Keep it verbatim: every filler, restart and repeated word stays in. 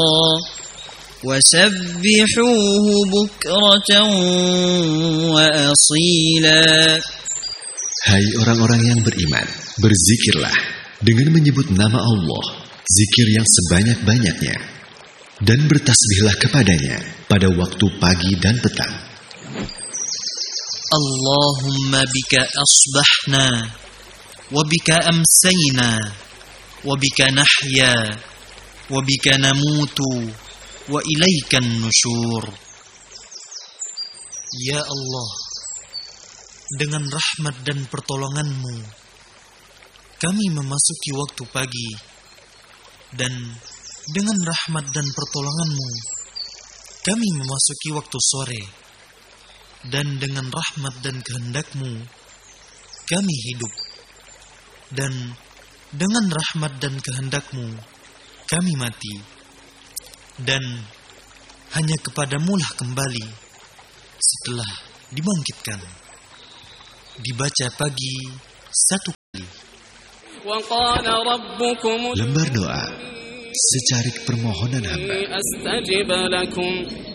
وسبحوه بكرة وأصيلا. Hai orang-orang yang beriman, berzikirlah dengan menyebut nama Allah, zikir yang sebanyak-banyaknya, dan bertasbihlah kepadanya pada waktu pagi dan petang. Allahumma bika asbahna, wa bika amsayna, wa bika nahya, wa bika namutu, wa ilaikan nusyur. Ya Allah, dengan rahmat dan pertolongan-Mu, kami memasuki waktu pagi, dan dengan rahmat dan pertolongan-Mu, kami memasuki waktu sore, dan dengan rahmat dan kehendak-Mu, kami hidup, dan dengan rahmat dan kehendak-Mu, kami mati, dan hanya kepadamu lah kembali setelah dibangkitkan. Dibaca pagi satu kali. Lembar doa secarik permohonan hamba.